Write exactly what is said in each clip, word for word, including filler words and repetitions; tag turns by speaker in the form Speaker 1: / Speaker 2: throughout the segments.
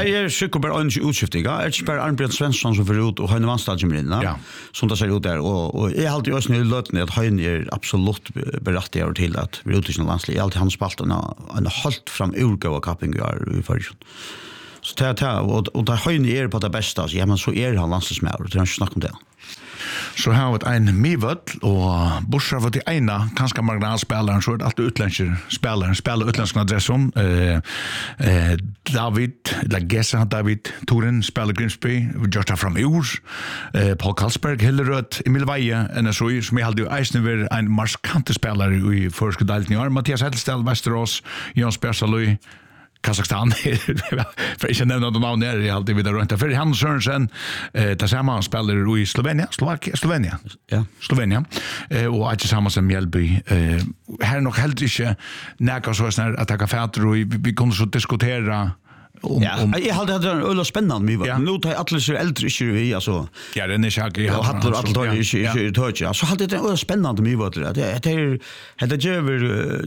Speaker 1: här är skickar bara en utskiftning. Ja, är bara Arnbjørn Svensson som för ut och Heine Vanstad kommer in. Ja. Som det ser ut där och och är alltid ösn i lötne att Heine är absolut berättigad till att vi utifrån landslag. Alltid han spalt en en halt fram urgåva kapping i förrjun. Så det här och och där Heine är på det bästa så ja men så är han landslagsmästare. Det är inte snack om det.
Speaker 2: Så har vi en Mivöll och Bursar var det ena kanske marginalspelaren så är det alltid utländska spelare spelar utländska adresser eh, eh, David Lagessa David Toren spelar Grimsby Josta från Urs eh, Paul Karlsberg Hillerød Emil Veje en så som jag hade Eisner en markant spelare i första delen i år Mattias Hellstad Västerås Jan Spersalui Kazakstan för inte nämna de namn där är alltid vidare runt för Hans Sørensen eh tillsammans spelar i Slovenien Slovakia Slovenien
Speaker 1: ja
Speaker 2: Slovenien eh och att tillsammans med Mjällby eh här nog helt inte näka så snär att ta fatter och vi kunde så diskutera om
Speaker 1: ja, om jag hade det öl spännande mycket. Ja. Nu tar alla så äldre inte vi alltså.
Speaker 2: Ja, den är jag
Speaker 1: jag hade alla tar ju inte touch. Så hade det öl spännande mycket det. Det är det ger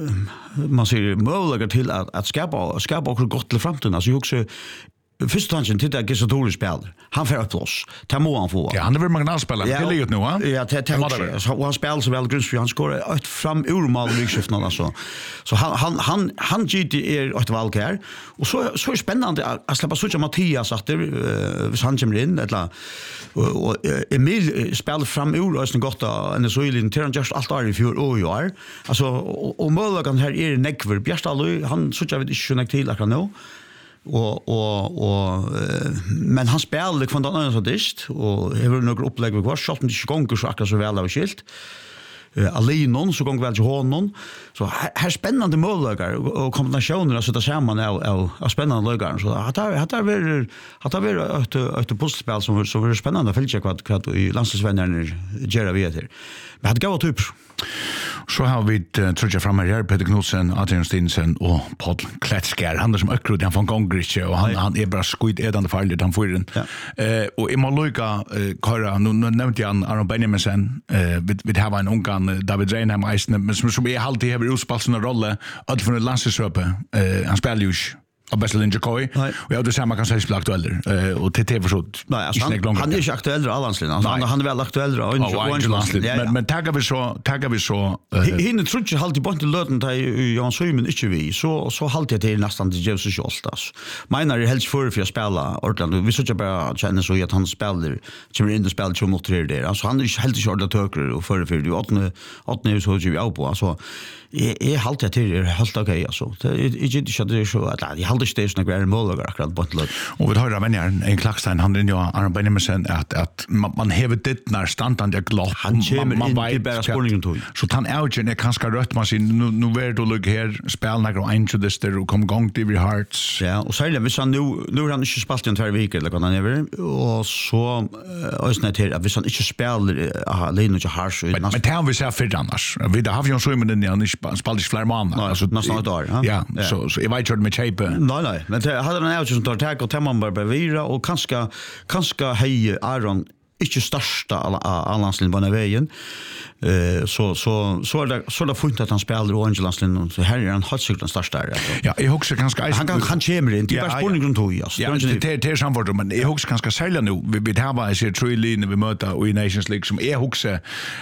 Speaker 1: man ser möjligheter till att att skapa skapa också gott till framtiden. Alltså jag också första tanken till det Gisatori spel. Han får upp oss. Ta må han få.
Speaker 2: Ja, han är väl marginalspelare. Det är ju nu va.
Speaker 1: Ja, det det så han spelar så väl Grimsby han skorar ett fram urmal ryggskiften alltså. Så han han han han G T är ett valk här och så så är spännande att släppa så Mattias att det vis han kommer in eller och Emil spelar fram ur och sen gott en så in till just allt är i fjol och år. Alltså och möjligen här är Neckver Bjärstalö han så jag vet inte hur till att nå. Och och och men han spelar från den andra så dist och det var några upplägg med var shot inte gånger så akkurat så väl av skilt. Eh alene så gånger väl till honom. Så här spännande möjligheter och kombinationer så där ser man av av spännande läger så att att det var att det var ett ett pusselspel som så var spännande för jag vad vad i landslagsvännerna gör vi det. Men det går typ
Speaker 2: så har vi uh, trudja fram här Peter Knudsen, Adrian Stinsen och Paul Kletskär. Han är som ökrud, han från Gongrische och han, han är bara skuid edande farligt, han får den. Ja. Uh, och i Malloyka, uh, Kara, nu, nu nämnde jag Aron Benjaminsen, uh, vi, vi har en ungan David Reinheim Eisner, men som, som är alltid har utspalt såna roller, allt från ett landslagsröpe, uh, han spelar ju av bästa Linja Koi och jag det samma kan säga spela aktuell eh och T T försåt.
Speaker 1: Nej, alltså han, han är inte aktuell i Allandslinjen. Alltså, han, han är väl aktuell och
Speaker 2: Allandslinjen. Men men taggar vi så taggar vi så
Speaker 1: hinner tror jag halt i botten löten där Jan Søymen inte vi så så halt jag till nästan till Jesus Jostas. Menar är helst för för att spela ordentligt. Vi såg bara känner så att han spelar kommer in och spelar så mot tre där. Alltså han är helt i körda töker och för för du åtne åtne så ju av på alltså är halt jag till helt okej alltså. Det är inte så det så att jag det är såna grejer målar akkurat på ett
Speaker 2: och vi hör men en Klackstein han den ju Aron Benjaminsen att att man, man häver det när standard jag glad
Speaker 1: han kommer man, man in bara spårningen tog
Speaker 2: så han Eugen är kanske rött man sin nu nu är det lugg här spel några en till det och kom gång till hearts
Speaker 1: ja och så är det vi så nu nu har han inte spelat i en två veckor eller kan han över och så ösnet här att vi så inte spelar alene och harsh
Speaker 2: men men tar vi så för annars vi det har ju så men den inte spelar fler månader
Speaker 1: alltså nästan ett år
Speaker 2: ja så så jag vet ju med shape
Speaker 1: nej nej men det hade han också som tar tag och temman bara bevira och kanske kanske hej Aron inte största Allandslinjen på den vägen eh så så så är det så där funnet att han spelar i Angelandslinjen så här är han helt säkert den största där
Speaker 2: ja jag också ganska
Speaker 1: han kan han kommer in det bara spårningen tog ju
Speaker 2: ja det det är samfort men jag också ganska sälja nu vi vi har bara så tre linjer vi möter i Nations League som är också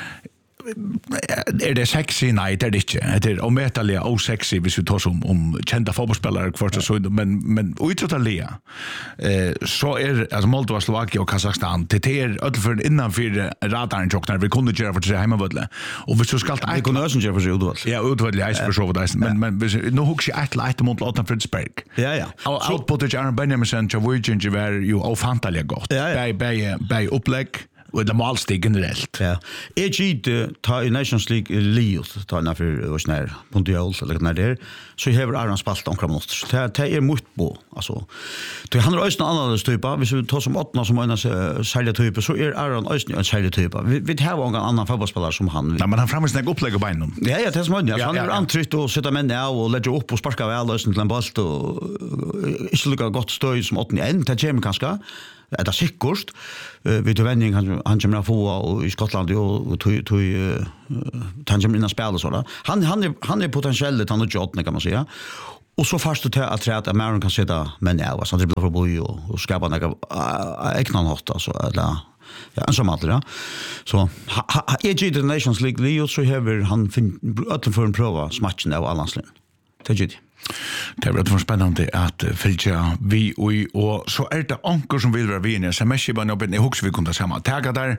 Speaker 2: är det sexy nej det är det inte det är ometalliga och sexy hvis vi tar som om kända fotbollsspelare kvart så men men utrotalia eh så är alltså Moldova Slovakia och Kazakstan det är öllför innanför radaren chock när vi kunde göra för det hemmavodle och vi så skall
Speaker 1: det kunde också göra för sig utåt
Speaker 2: ja utåt ja för så vad men men nu hooks jag ett lite mot Lothar Fritzberg
Speaker 1: ja ja
Speaker 2: så output Aron Benjaminsen Chavujic var ju ofantalia gott bei bei bei upplägg och det målstig generellt.
Speaker 1: Ja. Är ju ta i Nations League League ta när för oss när Mondial eller när det så har Aron spalt omkring oss. Det det är mycket bra alltså. Det handlar också om andra typer. Vi så tar som åttna som en sälja typer så är Aron också en sälja typer. Vi vi har en annan fotbollsspelare som han.
Speaker 2: Nej men han framstår snägg upplägg på benen.
Speaker 1: Ja ja det är som han. Han är antryckt och sätta män ner och lägga upp och sparka väl lösen till en boll och inte lika gott stöd som åttna en det kommer kanske. Det är säkert. Vi då vändning han han kommer få och i Skottland och tog tog han kommer in och spela så där. Han han är han är potentiellt han och Jotne kan man säga. Och så fast du till att träda att American kan sitta men ja, så det blir för boy och, och skapa några äkna något alltså eller ja, en som alla. Så är G the Nations League Leo så har han öppen för en prova matchen av Allanslin. Det är det.
Speaker 2: Det är väldigt spännande att följa vi och, och så är det anker som vill vara vinner så mycket bara något i hooks vi kunde samma tagga där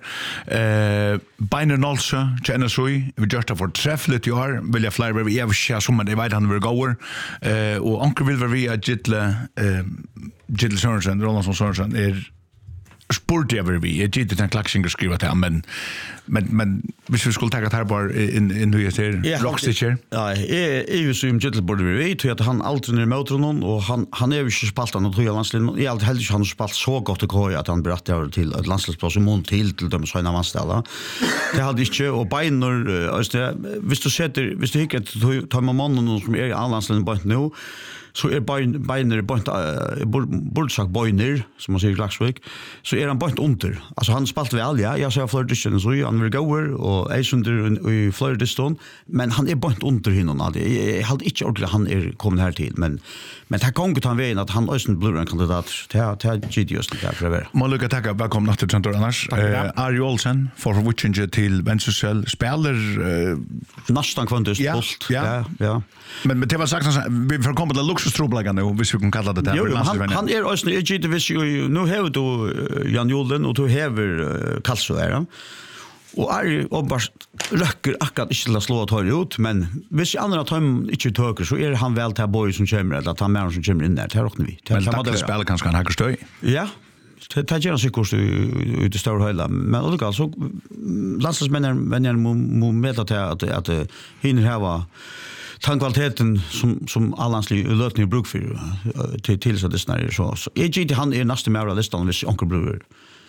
Speaker 2: eh Biner Nolse känner så vi just för träffligt i år vill jag fly över vi har som det vet han vill gå eh och anker vill vara via Gittle eh Gittle Sørensen Roland Sørensen är sport över vi är gitt den klaxing skriva till men men men hvis vi skulle ta det här bara in in hur jag ser Rockstitcher.
Speaker 1: Ja, är är ju som Gittle borde vi vet att han alltid när möter någon och han han är ju inte spalt han tror jag landslin i allt helst han spalt så gott och koj att han berättar till ett landslagsplats i mån till till dem så en anställda. Det hade inte och Biner alltså hvis du sätter hvis du hickar tar man mannen som är landslin på nu så är Biner bordsak Biner som man säger i Klaxvik så är han bara under alltså han spalt väl ja jag sa för det så han vill gå och är under i Florida men han är bara under hinnan alltså jag hade inte ordentligt han är kommit här till men men det kan gå han vägen att han östen blir en kandidat till till G D just där för
Speaker 2: man lucka tacka välkomna till Central annars Ari Olsen för Witchinger till Ventusel spelar
Speaker 1: nästan kvantust
Speaker 2: ja
Speaker 1: ja
Speaker 2: men men det var sagt vi får komma till luxustroblagan nu hvis vi kan kalla det där
Speaker 1: jo, han han är östen i G D nu har du Jan Jolden och du har Kalso är och är och bara röcker akkurat inte att slå att ha ut men hvis andra tar inte töker så är han väl till boy som kommer eller att han mer som kommer in där det rockar vi
Speaker 2: det kan man spela kanske han har stöj
Speaker 1: ja det tar ju sig kurs ut det stora hela men det alltså landslagsmännen vänner må med att att att hinner här var tankvaliteten som som Allansley lötning bruk för till till så det snarare så så är G han är nästa mer listan vis onkel bror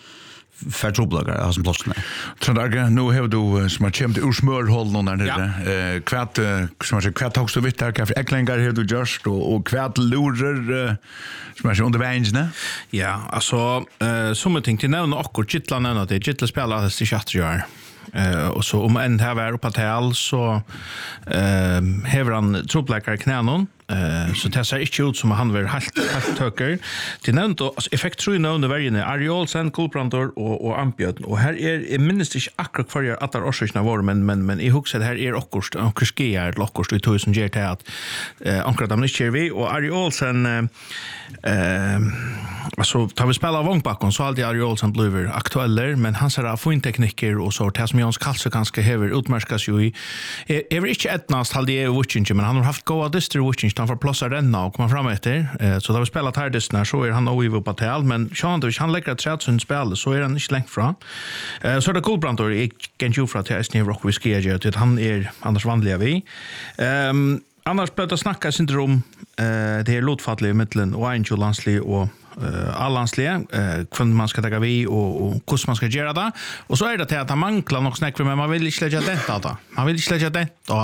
Speaker 1: för trubbelagar har som plåsna.
Speaker 2: Så där nu har du som har kämt ur smörhåll någon där eh kvärt som har kvärt också vitt där kaffe äcklingar har du just och och kvärt lurer som är under vägen ne?
Speaker 3: Ja, alltså eh som ting till nämna akkurat Gittlan nämna det Gittle spelar det i chattjar. Eh och så om en här var uppe till så eh häver han trubbelagar knänon. Eh så det ser inte ut som han vill helt helt töker till nämnt alltså effekt tror jag under vägen är Ariol Sen Kulprantor och och Ampjöt och här är minst inte akkurat för att där orsakna var men men men i huset det här är okkurst och skear lokkurst i tusen ger till att eh ankrat dem inte vi och Ariol Sen eh alltså tar vi spela vångbacken så alltid Ariol Sen blir aktueller men han ser av fin tekniker och så det som Jans Kalse kanske häver utmarskas ju i är inte etnast hade det watching men han har haft goda district watching han får plåsa renna och komma fram efter eh, så då vi spelat här dessna så är han oivo på tal men Sean då han lägger träd som spel så är han inte längt från eh, så det Kulprantor är kan ju från till Esne Rock Whiskey att han är annars vanliga vi ehm annars plötsligt snacka syndrom eh det är lotfatliga mitten och Angel Lansley och Uh, allansliga uh, kvant man ska ta vi och och hur man ska göra det och så är det till att han manklar något snack för men man vill inte lägga det då man vill inte lägga det och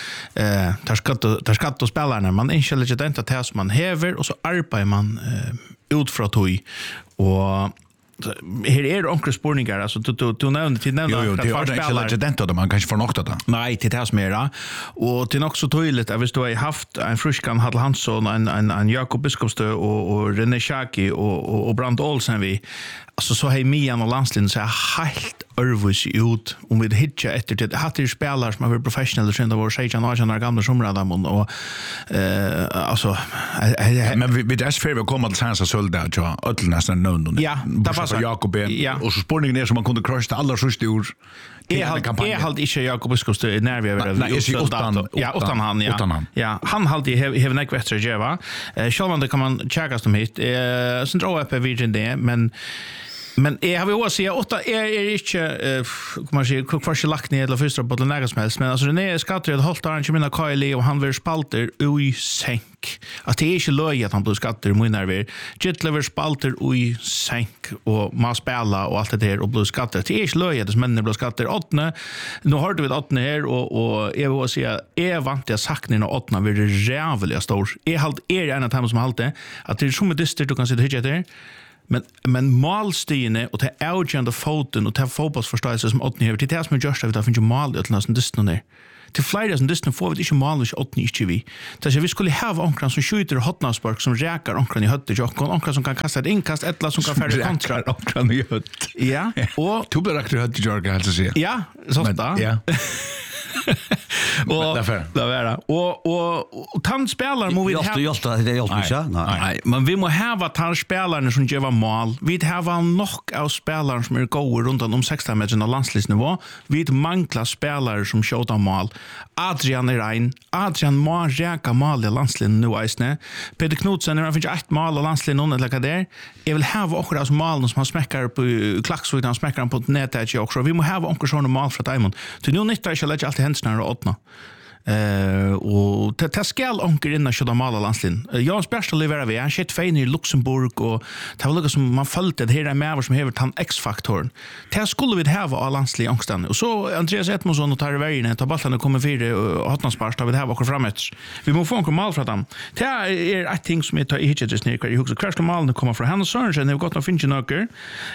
Speaker 3: eh tar skatt tar skatt och spelarna man inte lägga det att det som man häver och så arbetar man uh, ut från toy och här är det onkel spårningar alltså du du du nämnde till nämnde
Speaker 2: att det är inte legend då man kanske får något då
Speaker 3: nej till det som är och till också tydligt att visst du har haft en Fruskan Hadl Hansson en en en Jakob Biskopstö och och René Schaki och och, och Brand Olsen vi alltså så hej Mian och Landslin så helt örvus ut om vi hitcha efter det hade ju spelare som har varit professionella sen då var sejan och några gamla somrar och eh alltså
Speaker 2: men vi det är för vi kommer till Sansa Sölda ja öll nästan någon
Speaker 3: ja det var
Speaker 2: Jakob och så spårningen är som man kunde crusha alla sjuste ord
Speaker 3: är halt är halt inte Jakob Biskopstö när vi var
Speaker 2: nej är utan
Speaker 3: ja utan han ja ja han halt i have neck extra Java eh själva det kan man checka dem hit eh sen drar upp Virgin det men men jag har ju också säga åtta är är inte kommer man säga kvar sig lagt ner eller första på den nära som helst men alltså det är skatter det hållt han mina Kylie och han vill spalter oj sänk att det är inte löj att han blir skatter mun nerver Gitlever spalter oj sänk och man spela och allt det där och blir skatter det är inte löj att det männen blir skatter åttna nu har du vid åttna här och och jag vill säga är vant jag sagt när åttna blir jävligt stor är halt är en av dem som halt att det är som ett distrikt du kan sitta hit där Men, men målstigene og til avgjørende foten og til fotballsforståelse som åttende hever, til det som er gjørst av det finnes jo mål i utenlands som dysten er. Til flere som dysten får vi ikke mål hvis åttende ikke vi. Det er så vi skulle ha onkran som skjuter Hotnarsborg som rækar onkran i høttet til onkran, onkran som kan kaste et innkast, et eller som kan færre kontra.
Speaker 2: Rækar onkran i høttet.
Speaker 3: Ja, og...
Speaker 2: Du blir rakt i høttet, Jørgen, helt å si.
Speaker 3: Ja, sånn da.
Speaker 2: Ja.
Speaker 3: Og
Speaker 2: det är
Speaker 3: det är och och och tant spelar må vi
Speaker 1: ha. Just det, det är just det.
Speaker 3: Nej, men vi må ha tant spelarna som gör mål. Vi har nog av spelare som är goda runt om sexton meter på landslisnivå. Vi manglar spelare som skjuter mål. Adrian är rein. Adrian må räka mål i landslinjen nu isne. Peter Knudsen har fått ett mål i landslinjen eller vad där. Jag vill ha också av mål som han smäcker på klacksvåg, han smäcker på nätet också. Vi må ha också såna mål för Diamond. Till nu nyttar jag lägga allt i händerna och åtna. Eh och det det skall onkel inna så normala landslin. Jag spelar lever vi. Han shit fein i Luxemburg och det var liksom man följde det här med som heter han X-faktorn. Det skulle vi ha av landslin angstan. Och så Andreas Edmondsson och tar vägen ta bollen och kommer fyra och Hotnarspark vi har också framåt. Vi måste få en mål från dem. Det är ett ting som heter hitch just nu. Jag husar crash mål kommer från Hannes Sørensen. Det har gått att finna några.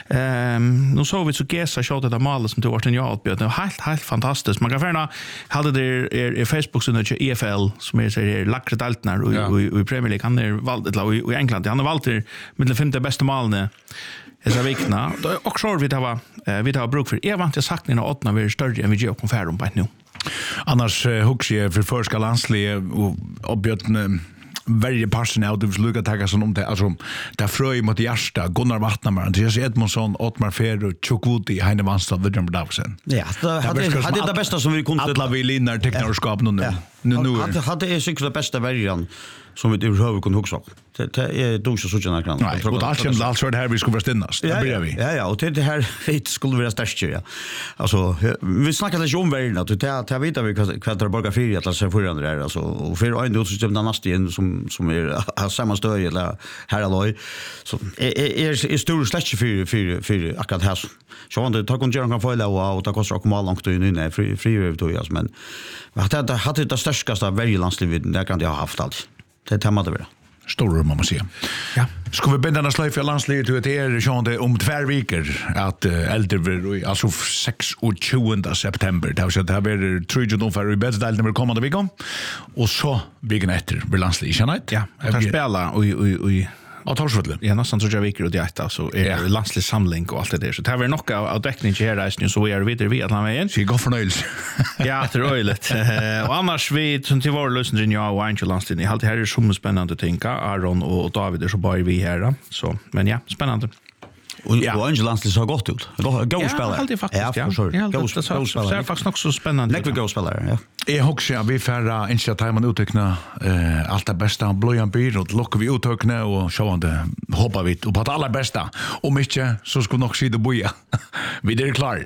Speaker 3: Ehm nu så vi så gesa shot det mål som det var en jag det var helt helt fantastiskt. Man kan förna hade det är Facebook så när E F L som är så här lackre daltnar och i Premier League han är valt eller i England han har valt till med de femte bästa målen dessa veckorna. Då också vi det var vi det har bruk för är vant jag sagt när åttna vi är större än vi gör på färd om på nu.
Speaker 2: Annars hooks jag för förska landsliga och uppbjudna varje person out of Luka tagga som om det alltså där fröj mot hjärta Gunnar Wattnamar Andreas Edmondsson Ottmar Fer och Chukwuti Heine Vanstad William Davsen.
Speaker 1: Ja, det hade hade det bästa som vi kunde
Speaker 2: alla vi linnar teknikerskap nu nu. Nu
Speaker 1: hade hade är säkert det bästa värjan som vi överhuvud kunde huxa. Det det är då så så kan.
Speaker 2: Nej, och allt känns allt så här vi skulle förständas. Det börjar vi.
Speaker 1: Ja ja, och det här vet skulle vara starkt ja. Alltså vi snackar lite om världen att det det vet vi vad det borgar för att läsa för andra där alltså och för en då system där nästan som som är har samma stöd eller här alloy så är är stor slash för för för akkurat här. Så han det tar konkurrens kan få leva och ta kostar också mål långt in inne fri fri över då alltså men hade hade det största värjelandslivet där kan det ha haft allt. Det tar man det väl.
Speaker 2: Stor man måste säga.
Speaker 3: Ja.
Speaker 2: Ska vi binda oss för landslivet till det är ju det om två veckor att äldre alltså tjugosexte september. Det har så det blir tjugo för i bästa del kommande vecka. Och så veckan efter blir landslivet nej.
Speaker 3: Ja, jag spela och och
Speaker 2: Ja, Torsvölle.
Speaker 3: Ja, nästan så jag viker och det så är det landslig samling och allt det där. Så det här var nog av däckning till här resten så är det vidare vid att han är igen.
Speaker 2: Så går förnöjelse.
Speaker 3: Ja, det är öjligt. Och annars vi som till vår lösning jag och Angel Landslin. Jag har alltid här är så spännande att tänka. Aron och David är så bara vi här. Så, men ja, spännande.
Speaker 1: Och ja. Och Angel Landslin har gått ut. Gå spelare.
Speaker 3: Ja, alltid faktiskt. Ja,
Speaker 1: för sure.
Speaker 3: Gå spelare. Det är faktiskt också så spännande.
Speaker 1: Lägg vi gå spelare, ja.
Speaker 2: Jag hoppas att vi får inte att man utökna eh allt det bästa blöjan byr och lockar vi utökna och så vad det hoppas vi på att alla bästa. Om inte så skulle nog se det boja. Vi är klar.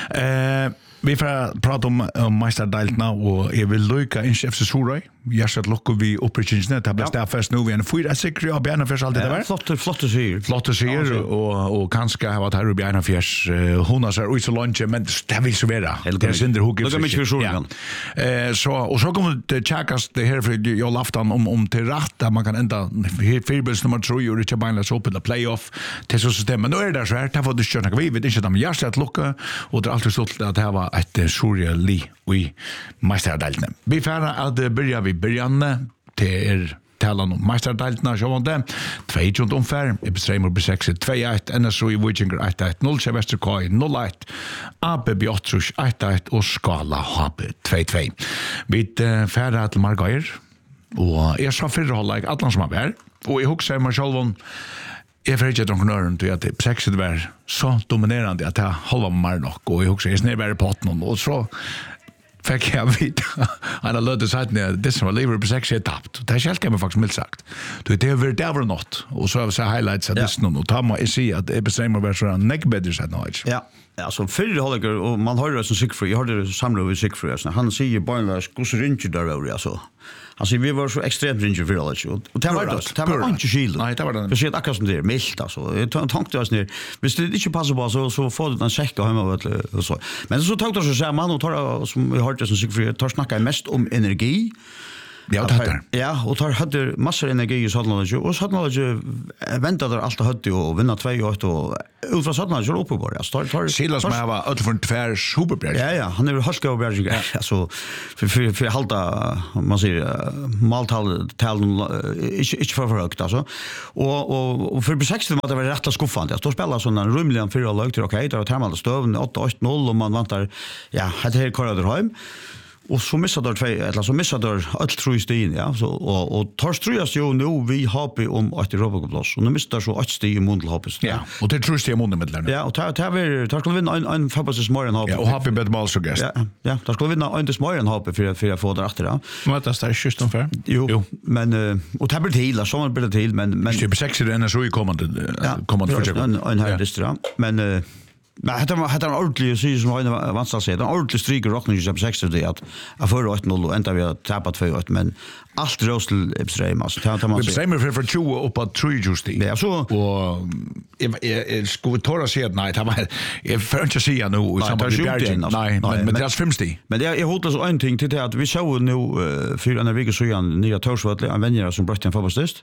Speaker 2: Eh vi får prata om um, mästardaltna och jag vill lycka in F C Sorøy. Jag ska locka vi upprättningen det blir stäffast nu igen. Fyra säkert av Bjärna för allt det där.
Speaker 1: Flott flott att se.
Speaker 2: Flott att se och och kanske har varit här i Bjärna för hon har så ut så lunch men det vill så vara. Det är synd det hugger.
Speaker 1: Det mycket för Sorøy.
Speaker 2: Eh så och så kommer det checkas det här för jag laftan om om till rätt där man kan ända förbils nummer tre och inte bara så på the playoff till så system. Men då är det så här att det köra vi vet inte att de gör så att lucka och det är alltid stolt att det var ett Sorøy li vi mästardaltna. Vi får att börja vi börjanne till talan om mästardaltna så var det två omfär Ebström och sex två ett N S O i Vikinger ett ett noll Västerkaj noll ett A B B Otrus ett ett och Skala H B två två. Vi färra till Margair och jag sa för hålla jag alla som har varit och jag huxar mig själv om jag för inte att nörden till att sex det var så dominerande att jag hålla mig nog och jag huxar är snävare på åt och så fick jag vita han har lödde sagt när det som var lever på sex etapp. Det skall man faktiskt milt sagt. Du det över det var något och så så highlights att det någon och ta mig se att det bestämmer vad så neck better said något.
Speaker 1: Ja. Ja, så för håller och man har det som Sigfrid. Jag hörde samla med Sigfrid så han säger bara hur så ringe där över alltså. Han säger vi var så extremt ringe för alla och och det var det. Det var inte skill.
Speaker 2: Nej, det var det.
Speaker 1: För shit akkurat som det milt alltså. Jag tänkte oss ner. Visst det inte passar på så så får du en checka hemma och så. Men så tänkte jag så säga man och tar som vi hörde som Sigfrid tar snacka mest om energi.
Speaker 2: Ja, det hade.
Speaker 1: Ja, och tar hade massor energi i Sandland och Sandland väntar där allt hade och vinna två och och ut från Sandland så uppe bara. Tar tar
Speaker 2: Silas som har varit för tvär superbra.
Speaker 1: Ja, ja, han är halka och berg. Alltså för för för halta man säger maltal tal inte inte för högt alltså. Och och och för besexten var det var rätt att skuffa det. Då spelar såna rumliga fyra lag till okej, där har termal stövn åtta åtta noll och man vantar ja, hade här kvar hem. Och så missade där två eller så missade där allt tror ju ja så och och tar strujas ju nu vi har om att Europa plats och nu missar så att steg i mundel hoppes.
Speaker 2: Ja, och det tror jag mundel med där.
Speaker 1: Ja, och tar tar vi tar skulle vinna en en fotbolls morgon hopp.
Speaker 2: Ja, och happy bad mal så gäst.
Speaker 1: Ja, ja, tar skulle vinna en des morgon hopp för för att få där efter då.
Speaker 3: Men det är just ungefär.
Speaker 1: Jo, men och tar blir till så man blir till men men
Speaker 2: det är sex i den så i kommande kommande för
Speaker 1: en en här distra men men hade man hade man ordentligt så som var vanskligt att se. Den ordentligt stryker rockning ju på sex det att att för åtta noll och ända vi har tappat två åtta men allt rostel extremas. Ta ta man.
Speaker 2: Det bestämmer för för två upp att tre just det.
Speaker 1: Ja så
Speaker 2: och jag skulle torra se nej det var jag för inte se nu i samband med Bergen. Nej, men med deras femtio.
Speaker 1: Men det är hotas en ting till att vi såg nu för en vecka så igen nya Torsvall en vänner som bröt en fotbollstest.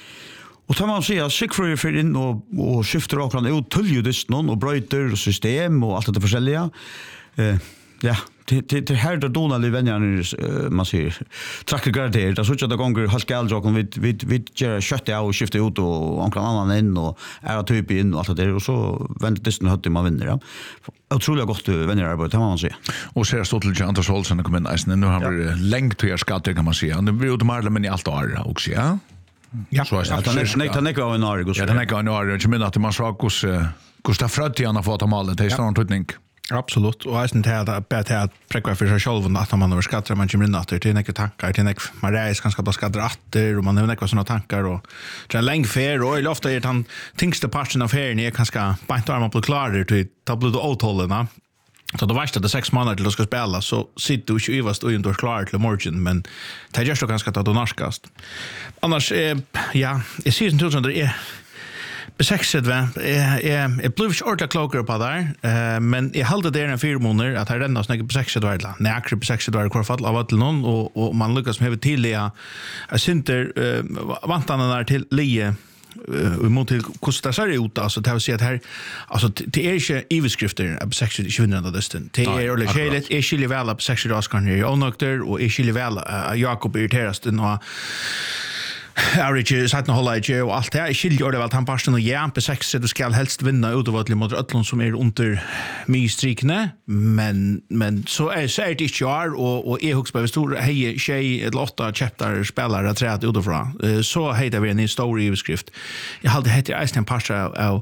Speaker 1: Och tar man säga Sigfrid för in och och skiftar och kan ut tuljudist någon och bryter system och allt det försäljliga. Eh ja, det det det här då Donald vänner man ser tracker garder det så att det gånger har skall jag vi vi vi gör kött och skifta ut och ankla annan in och är typ in och allt det och så vänder det sen hade man vinner ja. Otroligt gott vänner arbete kan man säga.
Speaker 2: Och ser stort till Anders Olsen kommer in nästan nu har vi längt till skatter kan man säga. Det blir ju de men i allt år också ja.
Speaker 1: Ja, så är det. Nej, det är en Argus.
Speaker 2: Ja, det är en Argus. Jag menar att man sa hos Gustav Fröttian har fått målet. Det är stor tutning.
Speaker 3: Absolut. Och jag syns att bättre att präkva för sig själv att man har skatter man kommer in att det är några tankar till några man reis ganska på skatter åter och man har några såna tankar och det är lång fair och i ofta är han tyngsta parten av färden är ganska bant armar på klarer till tablet och åtollarna. Så då varst det sex månader till att ska spela så sitter du ju ivast och inte klar till morgon men det är just då ganska att du narskast. Annars eh, ja, jag ser inte ut som det är besexet va. Jag jag blev ju ordentligt klokare på där. Eh, men jag hade det en fyra månader att här renna snägga besexet var det. Nej, akkurat besexet var det kvar fall av till någon och och man lyckas med till det. Jag synter eh, vantarna där till Lie uh, mot till Costa Sarriota alltså det vill säga att här alltså det är inte iveskrifter av sexual tjugohundra distant det är eller skälet är skilje väl på sexual raskan i onokter och är skilje väl Jakob irriteras den och average satt hålla i och allt det är skiljer det väl han passen och ja på sex så du ska helst vinna utöver mot Ötlund som är under mystrikne men men så är så är det inte jag och och Ehuxberg stor hej tjej ett åtta chapter spelare att träda utifrån så heter vi en historia beskrift jag hade heter Einstein passa av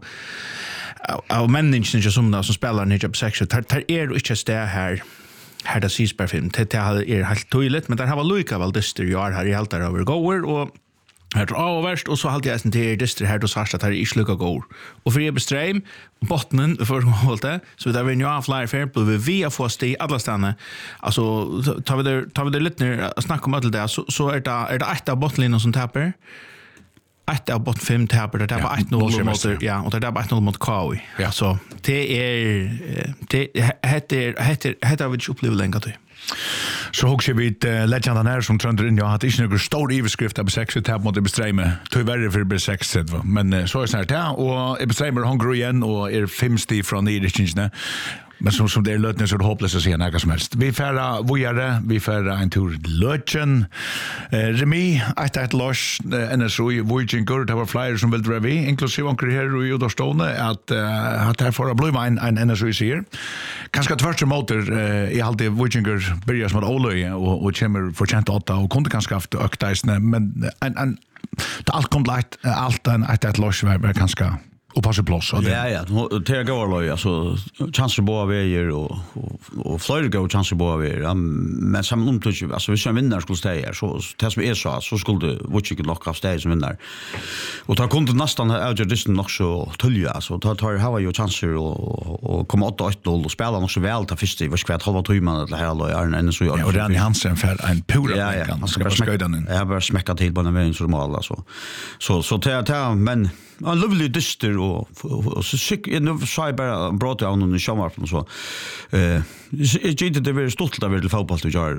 Speaker 3: av människan som som spelar ner på sex så tar är det inte det här här det Sisberg film det är helt tydligt men där har väl Luca väl det gör här i allt där över går och här tror värst och så halt jag sen till distri här då svarst att här är inte lukka går. Och för Ebestreim bottnen för hållte så där vi nu av flyer fair på vi via få sti alla stanna. Alltså tar vi det tar vi det lite ner snacka om allt det så så är det är det ett av bottenlinjen som tappar. Ett av botten fem tappar det var ett noll mot ja och det var ett noll mot Kaui. Alltså det är det heter heter heter vi uppleva länge till.
Speaker 2: Så också vid uh, legenden här som trönder in jag hade inte några stor iveskrift av sex tab mot Ebestreime tyvärr för be sex men uh, så är det här och Ebestreime hungry igen och är femtio från Nederländerna men som som det är lötning så det hopplöst att se något som helst. Vi färra vojare, vi färra en tur lötchen. Eh, Remi, ett ett loss, N S O, Vojingur, det var flyers som vill dra vi, inklusive onker här i Udorstående, att, uh, att här får det bli en, en N S O sier. Ganska tvärtom motor, uh, i alltid Vojingur börjar som ett olöje och, och kommer förtjänt åtta och kunde ganska haft öktaisne, men en, en, allt kom lagt, allt en ett ett loss var, var ganska och passa plats och
Speaker 1: ja ja det går då alltså chanser på vägar och och och flyger gå chanser på vägar men som om du alltså vi ska vinna skulle stäja så det som är så så skulle Witchik locka av stäja som vinner och ta kunde nästan out just nog så tulja så tar tar har ju chanser och och komma åt åt och spela nog så väl ta första var skvärt halva timme eller här då är en så gör
Speaker 2: och Rani Hansen för en pura
Speaker 1: ja, ja. Han ska bara smäcka den jag bara smäcka till på den vägen så mål alltså så så ta ta men han lovely dyster och och så sick nu så jag bara brought down on the shower och så. Eh jag inte det var stolt av det fotboll du gör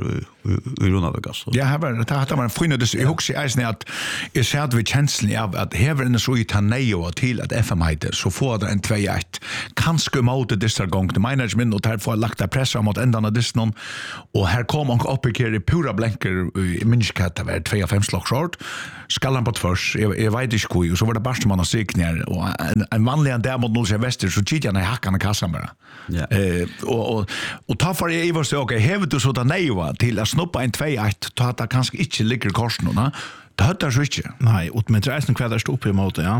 Speaker 1: i Runavegas.
Speaker 2: Ja, här var det hade man finner det jag också är snart är sad vi känslan av att här en så ut han nej och till att F M heter så får det en två ett kanske mot det där gång det management och här får lagt press mot ändan av det någon och här kommer han upp i pura blänker i Minskatta var två fem slag short skallan på tvärs jag, jag vet inte hur så var det bara man har sig ner och en, en vanlig där mot noll väster så gick han i hackan i kassan bara.
Speaker 1: Ja.
Speaker 2: Eh och och och ta för jag var så okej hävde du så där nej va till att snoppa en två ett ta att kanske inte ligger kosten va det hade så inte.
Speaker 3: Nej, och med resten kvar stå upp i mot ja.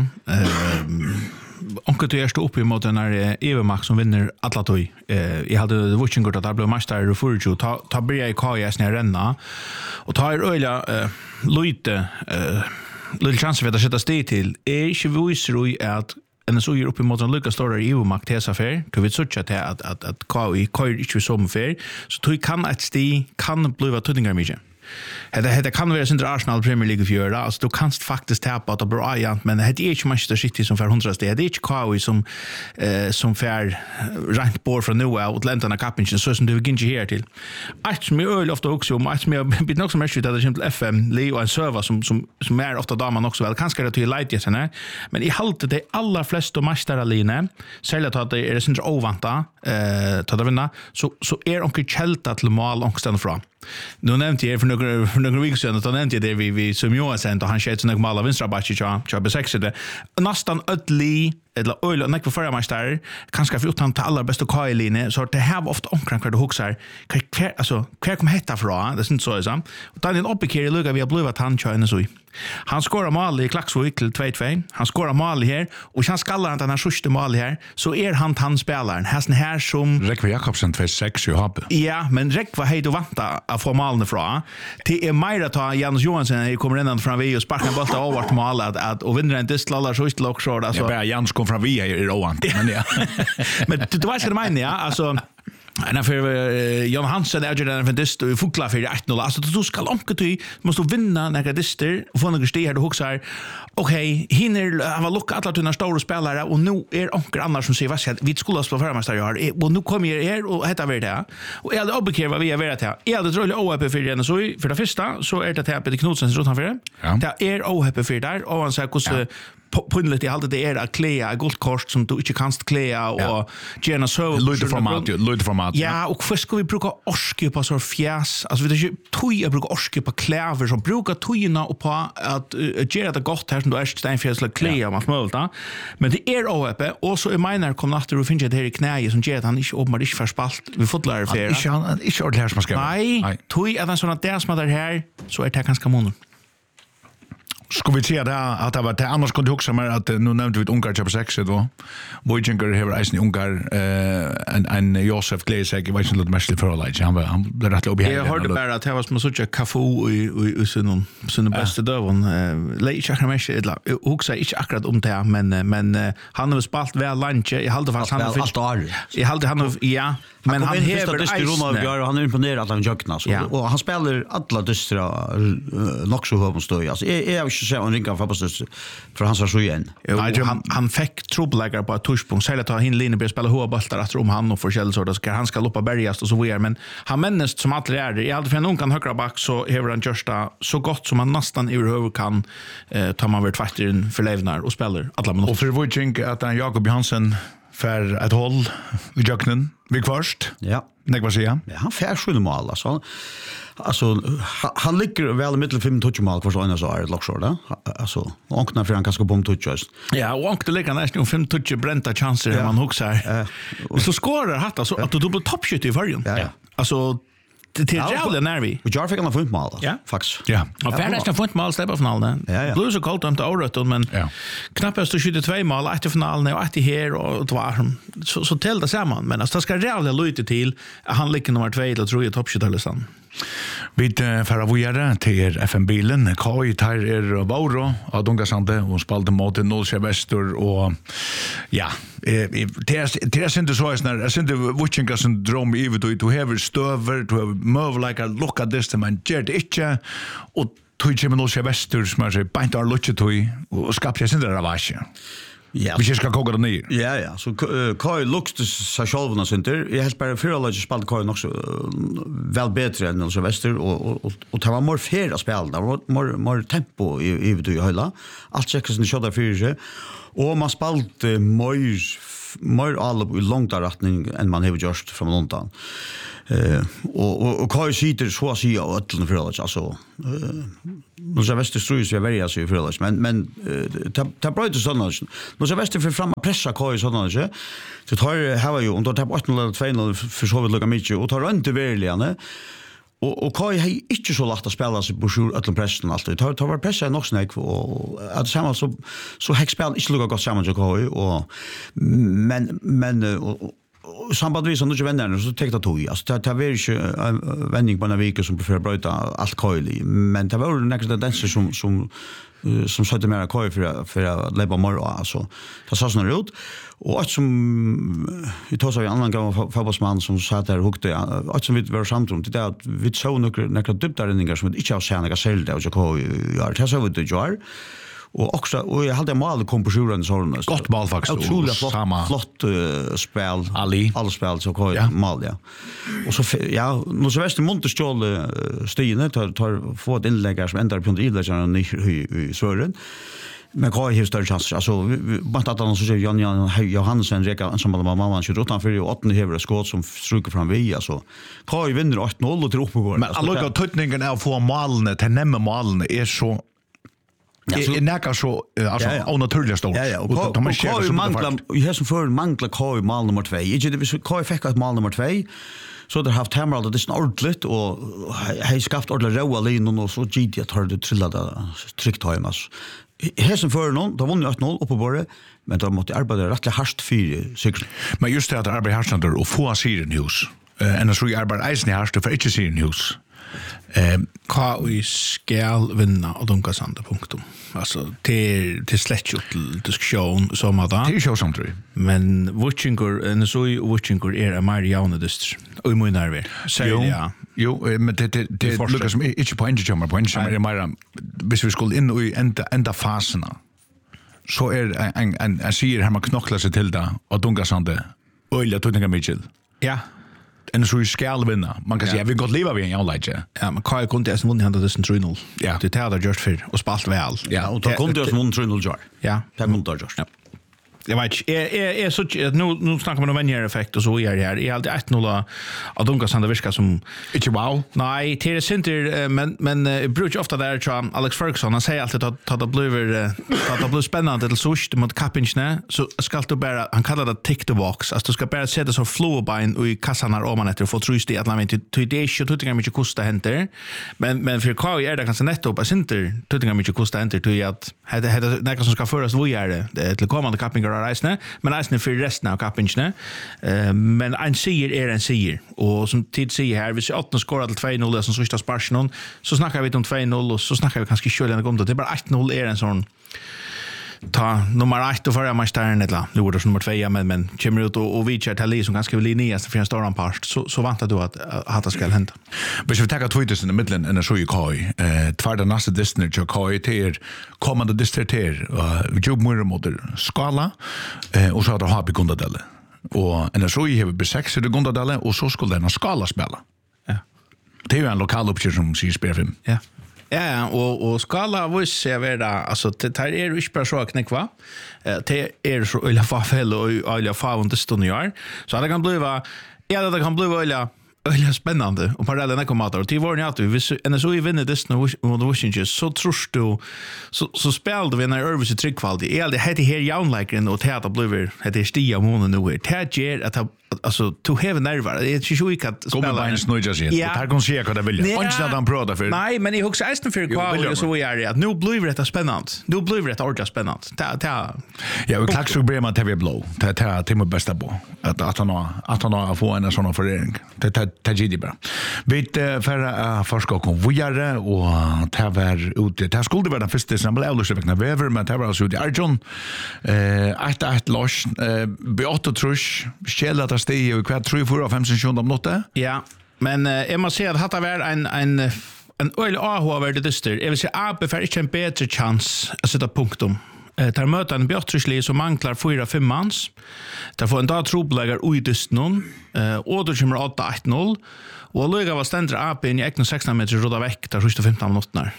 Speaker 3: Ehm onkel du är stå upp i mot när Eva Max som vinner alla toy. Eh jag hade watching gott att det blev mästare för ju ta ta börja i K S när renna och ta er öliga eh lite eh lite chans för att sätta steg till är ju visar ju att en så gör upp i mot en lucka stora i Eva Max tesa för du vet så att att att att K I kör inte som för så du kan att steg kan bli tudningar mycket. Det det kan vara sin Arsenal Premier League för det alltså du kanst faktiskt tappa att Brian men det är inte Manchester City som för hundra steg det är inte Kawhi som eh, som för rank bort från nu och Atlanta kappen så som du begynner här till att som är öl ofta också om att som är bit också mer att det F M Leo och server som som som är ofta damen också väl kanske det till light just här men i halt det allra flesta mästarlinje särskilt att det är sin ovanta eh ta det vinna så så är onkel Chelta till mål långstånd fram. Nu nämnde jag för några för några veckor sedan att nämnde jag det vi vi som jag sen och han sköt såna mål av vänstra backen så så besexade nästan ödli eller öl och näck för förra matchen kanske för utan alla bästa Kyle så det här ofta omkring kvar det huxar alltså kvar kom hetta fra det är inte så så och då den uppe kör lugga vi har blivit han tjänar så han skorar mål i Klaxvik till två två han skorar mål här och han skallar han den här sista mål här så är han han spelaren här här som
Speaker 2: Rekva Jakobsen två sex ju har.
Speaker 3: Ja, men Rekva hejt och vanta att få målen ifrån. Det är mer att ta Jens Johansson kommer in från vi och sparkar bollen över mål att att och vinner en distallar så ist lock short alltså.
Speaker 2: Ja, bara Jens kom från vi är ovant men ja.
Speaker 3: Men du vet vad jag menar ja, alltså när för uh, Jan Hansen är ju den för dist och fukla för ett noll alltså du ska långt du måste vinna några dister och få några steg här du huxar okej hinner han var lucka alla tunna stora spelare och nu är onkel annars som säger vad ska vi skulle spela för mästare gör och nu kommer jag här och heter vi det och är det obekvämt vad vi är vet här är det tror jag O H P för den så för det första så är det här Peter Knudsen som för det det är O H P för där och han säger hur punnet i allt det är att klä guldkort som du inte kan klä och gärna så
Speaker 2: Lite format lite format
Speaker 3: ja och först ska vi bruka orske på så fjäs alltså vi det toj jag brukar orske på kläver som brukar tojna och på att göra det gott här som du är steinfjäsla klä om att möta men det är O H P och så är miner kom natten och finns det här i knäet som ger att han inte obmar inte förspalt vi fotlar för
Speaker 2: inte han inte ordentligt här som ska
Speaker 3: nej toj är den såna där som är här så är det ganska mån.
Speaker 2: Ska vi se där att det var det annars kunde också mer att nu nämnde vi ett Ungar på sex då. Wojcinger har isen Ungar eh en en Josef Glesek var inte lite mest för alla han var han blev rätt lobby.
Speaker 3: Jag hörde bara att det var som så Cafu i i sån sån bästa dövon eh Leich Achmesh eller också inte akkurat om det men men han har spalt väl lunch jag hade fast han
Speaker 1: har
Speaker 3: jag hade han ja men han häver
Speaker 1: isen han är imponerad att han jökna så och han spelar alla dystra nog så hög stoj alltså är så en ringa fotbollsstyrelse för han sa så igen.
Speaker 3: Han han fick trubbelagar på ett touchpunkt så att han linje börjar spela hårbollar att om han och för så ska han ska loppa bergast och så vidare men han männes som alltid är det. I alla fall någon kan högra back så häver han görsta så gott som han nästan överhuvud kan eh, ta man vart faktiskt för levnar och spelar alla minuter.
Speaker 2: Och för Wojcink att han Jakob Johansen för ett håll i Jöknen vi först.
Speaker 1: Ja.
Speaker 2: Nej vad säger han?
Speaker 1: Ja, han fär sjön mål alltså. Alltså han ligger väl i mitten fem touch mål kvar så ena så är det lockshort då. Alltså onkna för han kanske bom touch.
Speaker 3: Ja, och onkna ligger nästan fem touch bränta chanser ja. Man huxar. Ja. Och så skorar hatta så att du dubbel toppskytt i förrän.
Speaker 1: Ja.
Speaker 3: Alltså det till jävla nervi.
Speaker 1: Och jag fick han fint mål alltså. Fax.
Speaker 2: Ja.
Speaker 3: Och för nästan fint mål släppa finalen. Blues och kallt om till året men ja. Knappast du skjuter två mål efter finalen och att här och det var så så till det samman men alltså det ska jävla lite till han ligger nummer två eller tror jag toppskyttarlistan.
Speaker 2: Vi fara vidare till F M-bilen. Kai tar er Vauro av Dungasande och spalde mot Nollsjö Väster och ja, det är inte så när jag synte Wojcinka syndrom i vet du har stöver, du har möjligheter att locka det men gör det inte och tog kommer nog Väster som är så bänt av luchetoj och skapar sig inte ravage.
Speaker 1: Ja.
Speaker 2: Vi ska koka det ner.
Speaker 1: Ja, ja. Så Kai lukte seg själv och sånt där. Jag helt bara för alla spelade Kai också väl bättre än Nelson Wester och och och det var mer fair att spela. Det var mer mer tempo i i det hela. Allt checkar som skjuter för sig. Och man spelade mer mer all i långt rättning än man har gjort från London. Eh och och och Kai sitter så att säga och öllna för alla alltså. Eh Några väster strus är väldigt så för alla men men ta ta bröt såna. Några väster för fram pressa Kai såna så. Så tar har ju under tab åtta noll två noll för så vill lukka mycket och tar inte verkligen. Och och Kai har inte så lätt att spela sig på sjur öllna pressen alltid. Tar tar var pressa nog snack och att samma så så häxspel inte lukka gott samman så Kai och men men och sambandvis som du vänner så tänkte jag tog alltså det det var ju vändning på en vecka som prefer bryta allt Kyle men det var nästa danser som som som satte mer Kyle för för att leva mer alltså det så snarare ut och att som vi tar så en annan gammal fotbollsman som satt där och hukte att som vi var samtrum det att vi så några några dybdaringar som inte har sett några sälda och så Kyle det så det gör och också och jag hade mål kom på sjuan sån
Speaker 2: Gott mål faktiskt.
Speaker 1: Otroligt flott, flott uh, spel.
Speaker 2: Ali.
Speaker 1: Alla spel så kvar ja. Mål ja. Och så ja, nu så väster Montestjål uh, Stine tar tar få ett inlägg som ändrar på den idläggaren i, i, i Svören. Men Kai har större chans. Alltså bara att han så säger Jan Jan Johansen räcker som mamma mamma skjuter utanför i åttonde häver skott som stryker fram vi alltså. Kai vinner åtta noll och tror på går.
Speaker 2: Men alla tutningen är få målen till nämma målen är så Ja, så näka så alltså onaturligt stort.
Speaker 1: Ja, ja. Och de har manglar i här som för manglar Kai mål nummer två. Inte det vi Kai fick ett mål nummer två. Så det har haft Hamrald det är ordentligt och har skaffat ordentligt roa linjen och så G D har det trillade tryckt hemmas. Här som för någon, då vann ju åtta noll uppe på det, men då måste arbeta rätt hårt för sig.
Speaker 2: Men just det att arbeta hårt och få siren hus. Eh än så arbeta eisen hårt för inte siren hus.
Speaker 3: Eh K I skal vinna och dunka sanda punktum. Alltså till till släckt till diskussion som att
Speaker 2: det är ju så tror jag.
Speaker 3: Men watchingur en så watchingur är en mer jauna distr. Och i mun nerver.
Speaker 2: Jo, ja. Jo, men det det det lukkar som inte på inte kommer på inte är mer hvis vi skulle in i enda enda faserna. Så är en en en ser här man knocklar sig till det och dunka sanda. Öliga tutningar Mitchell.
Speaker 3: Ja.
Speaker 2: En så skal vinna. Man kan säga vi gott leva vi en jävla.
Speaker 3: Ja, men Kai kunde ju vunnit hända det tre noll.
Speaker 2: Ja.
Speaker 3: Det hade just för och spalt väl.
Speaker 1: Ja, och då kunde ju vunnit tre noll jar.
Speaker 3: Ja,
Speaker 1: det kunde just.
Speaker 3: Ja. Jag vet är är är så nu nu snackar man om vänjer effekt och så är det här. Är alltid ett noll av Dunkas han det viskar som
Speaker 2: inte wow.
Speaker 3: Nej, till center men men brukar ofta där tror Alex Ferguson han säger alltid att att det blir att det blir spännande till såst mot Kapinchne så ska du bara han kallar det tick the box. Alltså du ska bara sätta så flow bein och i kassan när om man efter få trust i att man inte till det så tycker jag mycket kosta händer. Men men för Kai är det kanske netto center tycker jag mycket kosta händer till att det det näka som ska föras vad är det till kommande Kapingar reisne, men reisne för resten av kappingarna. Eh, men en seger är en seger. Och som tid säger här, hvis åtta skorar till två noll som sista sparsen, så snackar vi om två noll och så snackar vi kanske själva om det. Det är bara åtta noll är en sån ta nummer åtta och förra mästaren eller nu var det nummer två men men kommer ut och, och vidare till som ganska väl niast för en stor part så så väntar du att att det ska hända.
Speaker 2: Men vi tar tweets i mitten en så ju Kai eh tvärdar nästa distner till Kai till kommande distrikter och jobb mer mot skala eh och så har det har Gundadelle. Och en så ju har vi sex i Gundadelle och så skulle den skala spela.
Speaker 3: Ja.
Speaker 2: Det är ju en lokal uppgift som ser spelfilm.
Speaker 3: Ja. Ja, och och skala vad ser vi där alltså det här är ju inte bara så knäckva. Det är så illa farfäll och illa farvant det står nu så det kan bli va ja det kan bli illa illa spännande och parallellen kommer att och till var ni att vi en så i vinner det nu och Washington så tror du så så spelade vi när Örvis i tryggkvalitet är det heter här young like och det att bli det är stia månader nu det ger att alltså to have nerver det är ju ju att
Speaker 2: spela kommer bara snöja sig det här kan se vad det vill jag inte att han pratar för
Speaker 3: nej men i hooks är för kvar så är det att nu blir det spännande nu blir det ordentligt spännande ta ta
Speaker 2: ja och tack så bra med T V Blå ta ta till med bästa på att att han att han har få en sån förening det ta ta det bra vet för forska kom vidare och ta var ute det skulle vara den första december eller veckan över men det var så det Arjon eh att att loss beåt trusch skällar steg och kvart tre fyra fem sex sju om något.
Speaker 3: Ja, men jag måste säga att det var en en en öle avhåvärd dyster. Jag vill säga A B för inte en bättre chans att sätta punktum. Eh, tar möta en Björtrisli som manglar fyra fem mans. Tar får en dag trobläggar ui dystnon. Eh, och då kommer åtta ett noll. Och Luga var ständra A B in i ekna sexton meter råda väck där sista femton minuter.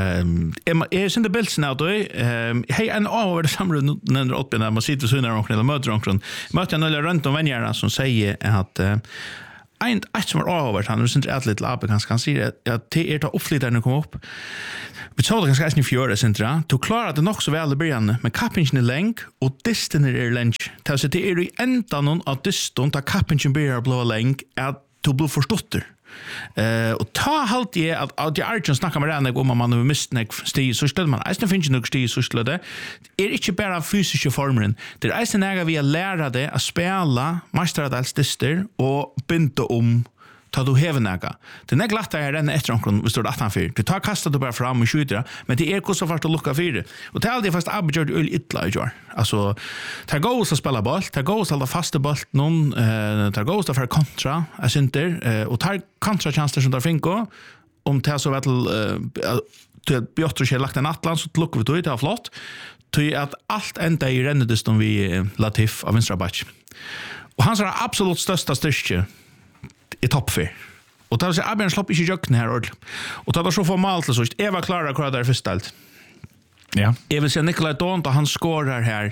Speaker 3: Eh, är sen det bilden av då. Eh, hej en av det samråd när åtta när man sitter så när de eller möter de. Möter jag några runt om vännerna som säger att eh, Ein ett som är över han är inte atlet lab ganska kan se att det är ta uppflyttare nu kommer upp. Vi såg det ganska i fjärde centra. Du klarar det nog så väl i början men kappingen är länk och distance är länk. Det så det är i ända någon att distance att kappingen blir blå länk att du blir förstått. Eh och ta halt je att att jag Arjen snackar med den om man har mist nek stig så ställer man är finns nog stig så skulle det är inte bara fysiska formen det är sen när vi lära det att spela mästardalsdister och binda om ta du hevnaga det är glatt är den efter omkring vi står åtta fyra du tar kastar du bara fram och skjuter men det är så fast att lucka fyra och det är alltid fast abjord öl illa gör alltså tar goals att spela boll tar goals att fasta boll någon eh tar goals för kontra är inte eh, och tar kontra chanser som där finko om det så väl eh till Björtrisli lagt en atlant så luckar vi då det är flott till att allt ända i rennediston vi Latif av vänstra back och hans är absolut största styrka i topp fyra. Och då säger Abben slopp inte jökn här ordentligt. Och då så får mal till så Eva klarar kvar där först allt.
Speaker 2: Ja.
Speaker 3: Jag vill säga Nikolaj Dont och han skårar här.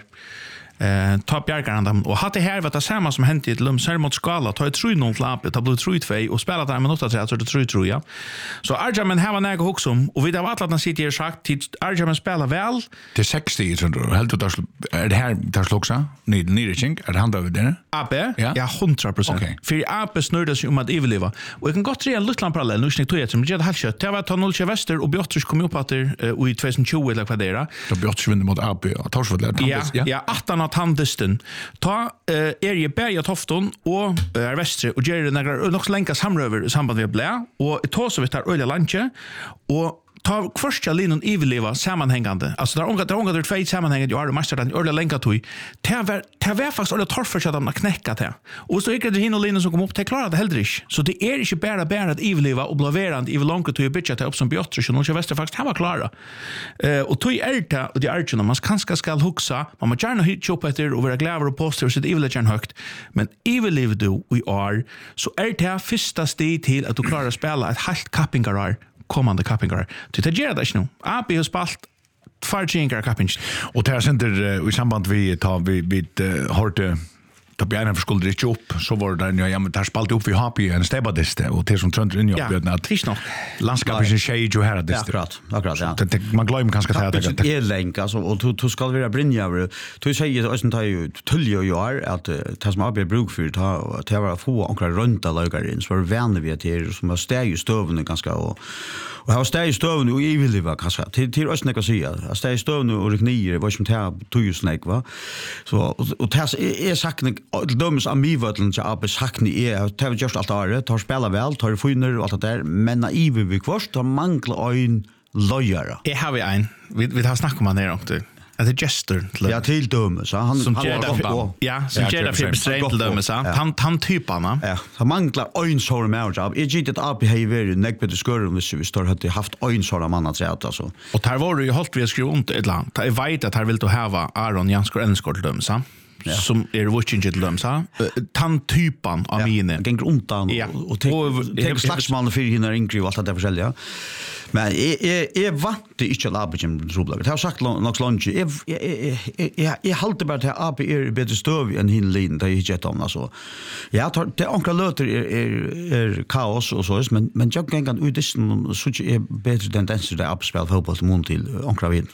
Speaker 3: Eh ta Bjärkan och hade här vad det samma som hänt i ett lum ser mot skala ta ett tre noll lapp ta blivit tre två och spela där med åtta tre så det tre tror jag. Så Arjaman har några huxum och vi har varit att han sitter här sagt till Arjaman spelar väl
Speaker 2: till sextio så då helt då är det här där sloxa nej nej det är han över där
Speaker 3: A B ja hundra procent för A B snurrar sig om att överleva och jag kan gott se en liten parallell nu snägt tror som det har kört det var ta noll till väster och Björtris kom upp att i tjugohundratjugo eller vad det är
Speaker 2: då Björtris vinner mot A B och Torsvall
Speaker 3: ja ja åtta att handisten ta eh, är ju Berga Tofton och är uh, västre och ger det några nog så länka samröver i samband med blä och ta så vi tar öliga lunche och ta första linjen överleva sammanhängande alltså där ångat där ångat det två sammanhängande jag har master den öliga länka tog ta var ta var faktiskt öliga torför så att de knäcka det och så gick det hinna linjen som kom upp till klara det heller inte så det är inte bara bara att överleva och blaverande i långt till bitcha ta upp som Björtris och någon väster faktiskt han var klara eh och tog älta och det är man kanske ska huxa man måste gärna hit upp efter och vara glad och poster så det är väl högt men överlever du we are så är det första steg till att du klarar att spela ett halvt kappingar kommande kappingar till det gör det nu A B har spalt fargingar kapping
Speaker 2: och det här center i samband vi tar vi vi hörde då Bjärna för skulle det upp så var det där ja men där spalt upp vi har på en stäbbadiste och det som trönder in i uppbjudna att
Speaker 3: det är nog
Speaker 2: landskapet är shade ju här det
Speaker 1: akkurat akkurat ja
Speaker 2: det man glömmer kanske att
Speaker 1: det det är länk alltså och du du ska vara brinja du säger att det ju tulljo ju är att det som A B bruk för ta det var få ankra runt lagar in så var vänner vi till som var stäj i stöven ganska och och har stäj i stöven och i vill vara kanske till till oss näka säga att stäj i stöven och reknier var som tar tog snack va så och det är sagt döms amivötlen till A B sakni är det har just allt är tar spela väl tar finner och allt det där men naiv vi kvarst tar mangla en lojara.
Speaker 3: Jag har vi en vi vi har snackat om han här också. Att det gestor
Speaker 1: ja till dömes så han
Speaker 3: som
Speaker 1: han
Speaker 3: var ja som ger det för bestämt till dömes han han typarna
Speaker 1: ja han manglar en sån med jobb är ju det A B behavior neck det skur om vi står hade haft en sån man att säga alltså
Speaker 3: och där var det ju halt vi skrev ont ett land jag vet att här vill du ha Aron Janskor Enskor till dömes ja. Som är watching till dem så tant typen av mine
Speaker 1: gäng runt och och tänk slagsmål för hinner inkry och allt det försälja men är är vant det inte labbingen trubbel det har sagt nog lunch är är är halt bara det A B är bättre stöv än hinlin det är inte om alltså ja det ankra löter är är kaos och så men men jag kan ut det så är bättre tendens till att spela fotboll mot till ankra vid.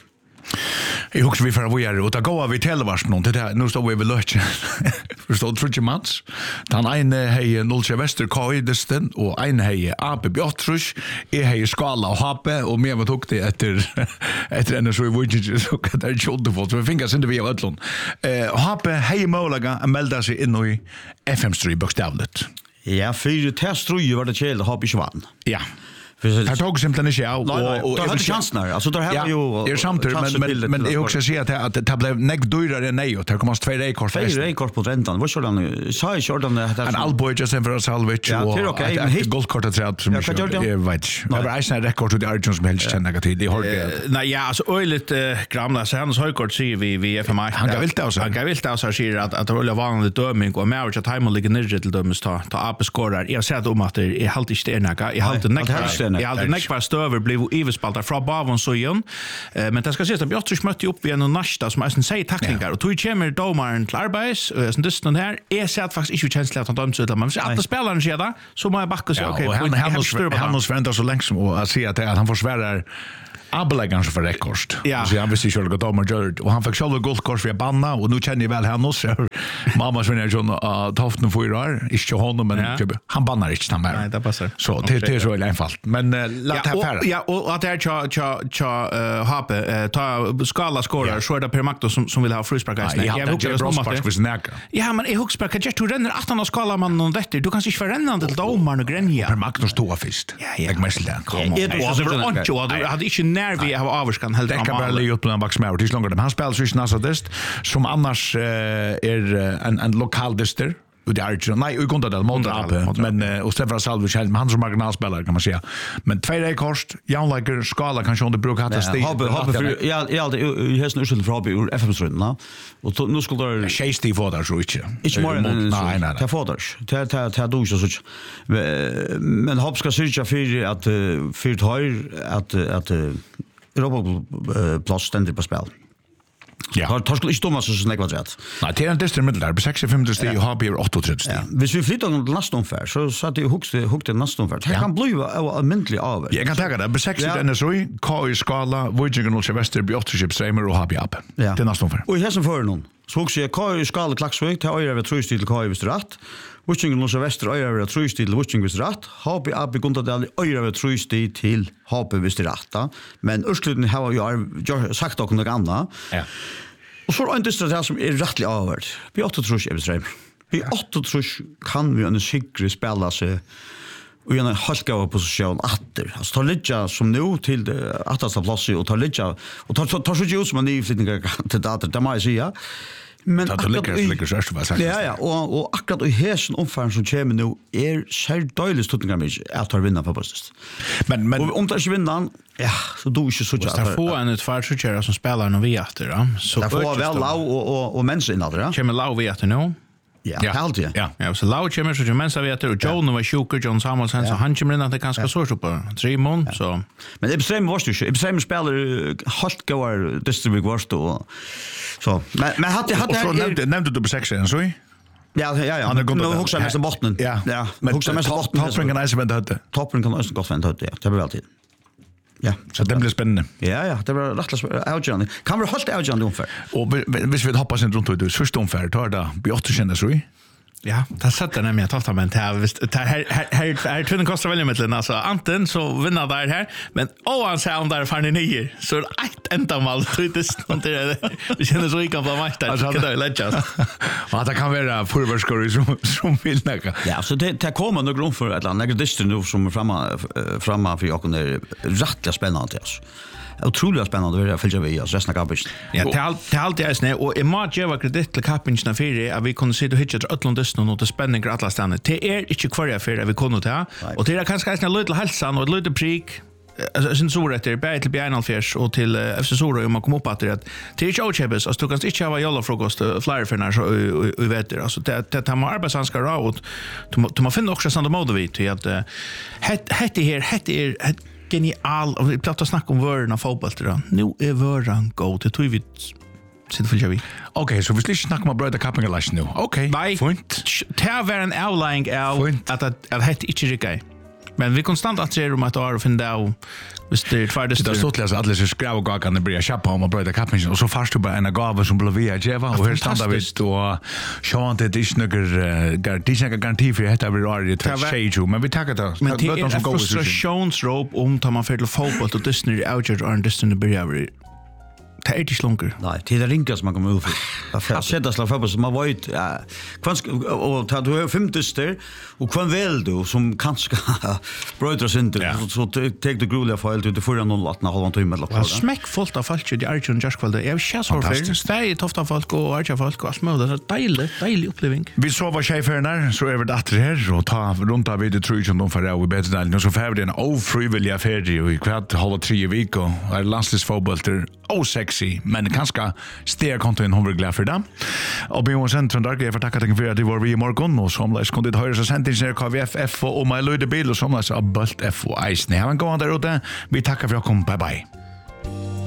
Speaker 2: Jag hoppas vi får vad gör och då går vi till vars någon det nu står vi väl lunch. Förstår du tror mats. Dan en hej noll till väster Kaidsten och en hej A B Björtris är hej skala och happe och mer vad tog det efter efter en så vi inte så kan det inte få så vi fingrar inte vi av öllon. Eh happe hej målaga melda sig in i F M tre bokstavligt.
Speaker 1: Ja, för det här ströj var det kjell har vi svan.
Speaker 2: Ja. Här tog simpelthen inte jag.
Speaker 1: Nej, nej, då hade chansen här. Alltså, då har
Speaker 2: ja,
Speaker 1: ju...
Speaker 2: är samtidigt, men, men, men jag också säger att, att det blev nägg dyrare än nej, och det kommer två rejkort.
Speaker 1: Två rejkort på räntan. Vad sådan? Sa jag Jordan det här?
Speaker 2: En Alboy just för Salvage och ett okej, guldkort att säga som jag vet. Det var en rekord till Arjun som helst känner till. Det har
Speaker 3: nej, ja, alltså öligt gamla så hans högkort ser vi vi F M I.
Speaker 2: Han gav vilt alltså.
Speaker 3: Han gav vilt alltså säger att att det är vanligt dömning och mer att time ligger ner till dömes ta ta AP scorar. Jag säger om att det är halt inte stenaka. Jag halt näck. Jag halt näck var stöver blev ivespaltar från Bavon så igen. Men det ska ses att Björn mötte upp igen och nästa som är säger tacklingar och tog kommer domaren till arbets sen det den här är så att faktiskt inte känsligt att han döms ut men att det spelar en skeda så må jag backa så okej.
Speaker 2: Han han måste vänta så länge som och se att han försvärar Abelagan för rekord.
Speaker 3: Ja.
Speaker 2: Så han visste ju att domar gör och han fick själv guldkort för banna och nu känner jag väl han också. Mamma svinner John uh, Toften för år. Inte honom men ja. Han bannar inte han mer.
Speaker 3: Nej, det passar.
Speaker 2: Så det det är så enkelt. Men uh, låt det färra.
Speaker 3: Ja, och att det är cha cha cha uh, Hape uh, ta skala scorer så är det Per Makto som som vill ha frisparkar.
Speaker 2: Ja, jag hugger brospark för snäcka.
Speaker 3: Ja, men jag hugger sparkar just du renner att han skala man någon detta. Du kan sig förränna till domaren och gränja.
Speaker 2: Per Makto står först.
Speaker 3: Jag
Speaker 2: måste det.
Speaker 3: Kom. Jag hade inte när vi har avskan helt
Speaker 2: det kan bara ligga upp på en backsmär tills långt. Han spelar så snassadest som annars är en en lokal dyster. Och det är ju nej, vi kunde det mot Ape, men och Stefan Salvage men han som marginalspelare kan man säga. Men två rekord, Jan Lager skala kanske under bruk hata stig.
Speaker 1: Habe habe för jag jag hade i hästen ursel för Habe ur F M-rundan. Och nu skulle det
Speaker 2: Chase för där så inte.
Speaker 1: Inte mer än nej nej. Ta foders. Ta ta ta då så så. Men Habe ska sörja för att för höj att att Europa plats ständigt på spel. Ja. Har tar skulle inte Thomas så snägt rätt.
Speaker 2: Nej, det är en distrikt där på sextiofem steg och har vi åttiotre steg.
Speaker 1: Hvis vi flyttar någon nästa ungefär så så att det hugste hugte nästa ungefär. Det kan bli allmäntligt av.
Speaker 2: Jag kan ta det på sextio den så i K i skala Voyager och Chester på åttiotre streamer och har vi upp. Det är nästa ungefär. Och
Speaker 1: här som för någon. Så också jag K i skala Klaxvik till över vi tror till K i visst rätt. Voyager och Chester över vi tror till Voyager visst rätt. Har vi upp i Guntadal över vi tror till H P visst rätt. Men ursluten har ju sagt också något annat. Ja. Och så är det inte som är rättligt avhört. Vi åtta trus är beström. Vi åtta trus kan vi en säker spela sig och en halka position åter. Alltså ta lite som nu till det åttonde plats och ta lite och ta ta så ju som en ny flyttning till dator. Det måste jag säga. Men
Speaker 2: det ligger ligger så vad sagt.
Speaker 1: Ja ja, och och akkurat i häsen omfång som kommer nu är så dåligt stutningar med att ta vinna på post.
Speaker 2: Men men
Speaker 1: om det inte vinner, ja, så då är det så
Speaker 3: att det får en ett fartsuchera som spelar någon vi efter då. Så
Speaker 1: det får väl Lau och och och människor innan det.
Speaker 3: Kommer Lau vi efter nu.
Speaker 1: Ja, helt ja.
Speaker 3: Ja, ja så Lau kommer så människor vi efter och John var sjuk John Samuelsen så han kommer in att det ganska så så på tre mån så.
Speaker 1: Men det bestämmer vad du. Det bestämmer spelar halt går district worst då. Så men men hade hade
Speaker 2: så nämnde nämnde du på sexen så i?
Speaker 1: Ja, ja, ja. Han har också mest botten.
Speaker 2: Ja.
Speaker 1: Ja, men också mest botten.
Speaker 2: Toppen kan nästan vänta hade.
Speaker 1: Toppen kan också gott vänta hade. Det blir alltid. Ja,
Speaker 2: så det blir spännande.
Speaker 1: Ja, ja, det var rättligt outjourney. Kan vi hålla outjourney ungefär?
Speaker 2: Och hvis vi hoppas inte runt ut första ungefär tar det Björn känner så i.
Speaker 3: Ja, det sätter nämligen totament här. Visst här här här är tvungen kostar väl med alltså anten så vinner där här, men åh han säger där för nio. Så ett ända mal så det inte vi känner så inte på mästare. Så kan det läggas.
Speaker 2: Vad det kan vara förvärskor som som vill näka.
Speaker 1: Ja, så det det kommer nog grund för ett land distrikt nu som framma framma för jag är rätt spännande alltså. Otroligt spännande det följer vi oss resten av kappen.
Speaker 3: Ja, det allt det allt är snä och i match jag var kredit till kappen när för att vi kunde se då hitcha Atlantis och det spänning alla stannar. Det är inte kvar för vi kunde ta och det är kanske en liten hälsan och ett litet prik. Alltså sen så rätt det bä till Bjärnalfjärs och till F C Soro om man kommer upp att det till Ochebes alltså du kan inte ha jalla frukost flyer för när så vi vet det alltså det det har man arbetsanska råd du man finner också sånt mode vid till att het het här het är genial och vi pratar snack om vörden av fotboll då. Nu är vörden go till två vid sitter för vi.
Speaker 2: Okej, så vi ska snacka om bröder kapping lash nu. Okej.
Speaker 3: Fint. Det var en outlying out att att het inte riktigt. Men vi konstant att se om att har finna och visst det färdigt
Speaker 2: det stod läs alla så skräv och kan det bli chappa om bröder kapping och så fast du bara en gåva som blev via Jeva och här stannar vi då Sean det är snöger garanti garanti för detta blir aldrig ett shade men vi tar det
Speaker 3: men det är en frustrationsrop om tar man för till fotboll och Disney outger och Disney börjar Det är inte slunker.
Speaker 1: Nej, det är det ringa som man kommer ut för. Jag sätter slag för så man vet ja, kvansk och tar du fem dyster och kvan väl du som kanske bröder sig inte så tar du gruliga fel till det förra noll åtta halvan timme eller
Speaker 3: vad. Smäck fullt av folk i Arjun Jaskvalde. Jag känns så för. Stay tofta folk och Arjun folk och små det är dejligt, dejlig upplevelse.
Speaker 2: Vi så var cheferna så är det att det här och ta runt av det tror jag de för i bättre och så får vi en ofrivilliga färdig och i kvart halva tre veckor är landslagsfotboll oh sexy men kanske steg konton hon vill glad för det. Och vi måste sen där jag får tacka dig för att du var vi i morgon och som läs kunde höra så sent in K V F F och my Lloyd Bill och som läs av Bult F och Ice. Ni har en god dag ute. Vi tackar för att komma. Bye bye.